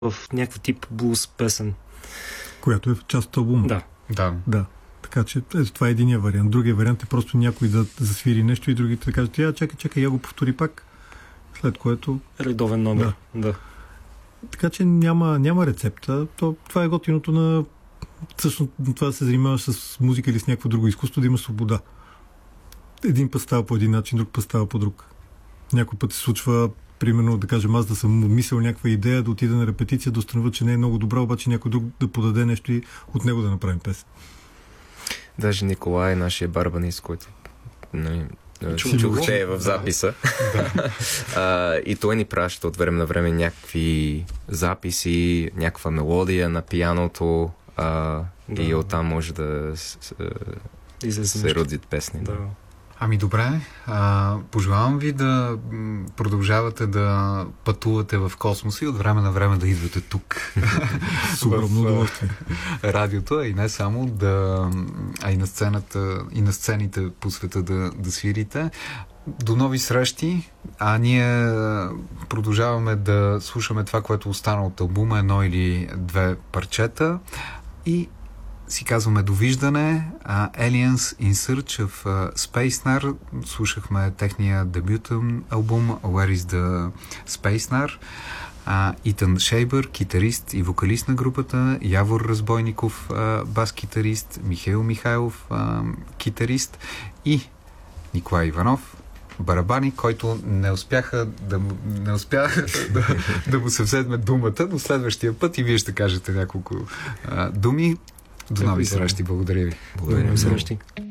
в някакъв тип блуз песен. Която е част от албума. Да. Така че това е единия вариант. Другия вариант е просто някой да засвири нещо и другите да кажат, чакай, я го повтори пак. След което... Редовен номер. Да. Така че няма рецепта. Това е готиното на... Всъщност това да се занимаваш с музика или с някакво друго изкуство, да има свобода. Един път става по един начин, друг път става по друг. Някой път се случва, примерно, да кажем, аз да съм мислил някаква идея, да отида на репетиция, да установя, че не е много добра, обаче някой друг да подаде нещо и от него да направим песен. Даже Николай, нашия барабанист, който чухте в записа. И той ни праща от време на време някакви записи, някаква мелодия на пианото и оттам може да се родят песни. Да. Ами добре, пожелавам ви да продължавате да пътувате в космоса и от време на време да идвате тук. С огромно удоволствие. Радиото, и не само, и на сцената, и на сцените по света да свирите. До нови срещи, а ние продължаваме да слушаме това, което остана от албума, едно или две парчета и си казваме довиждане. Aliens in Search of Spacenar. Слушахме техния дебютен албум Where is the Spacenar. Итан Шейбър, китарист и вокалист на групата, Явор Разбойников, бас-китарист, Михаил Михайлов, китарист и Николай Иванов, барабани, който не успяха да му се вземе думата, но следващия път и вие ще кажете няколко думи. До нови срещи. Благодаря ви. Благодаря ви. Срещи.